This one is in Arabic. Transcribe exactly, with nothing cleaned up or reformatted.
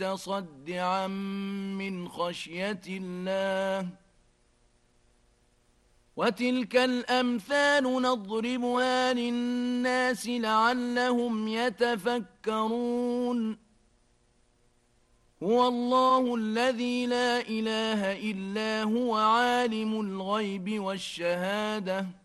متصدعا من خشية الله وتلك الأمثال نضربها للناس لعلهم يتفكرون هو الله الذي لا إله إلا هو عالم الغيب والشهادة